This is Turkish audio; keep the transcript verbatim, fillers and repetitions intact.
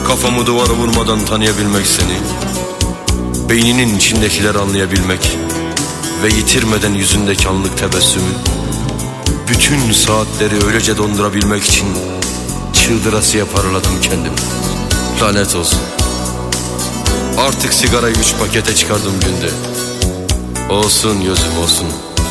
Kafamı duvara vurmadan tanıyabilmek seni, beyninin içindekileri anlayabilmek ve yitirmeden yüzündeki anlık tebessümü, bütün saatleri öylece dondurabilmek için çıldırasıya paraladım kendimi. Lanet olsun. Artık sigarayı üç pakete çıkardım günde. Olsun gözüm olsun.